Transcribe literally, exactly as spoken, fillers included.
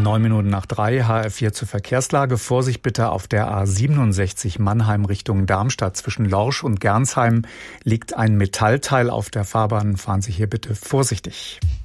Neun Minuten nach drei, H R vier zur Verkehrslage. Vorsicht bitte auf der A siebenundsechzig Mannheim Richtung Darmstadt. Zwischen Lorsch und Gernsheim liegt ein Metallteil auf der Fahrbahn. Fahren Sie hier bitte vorsichtig.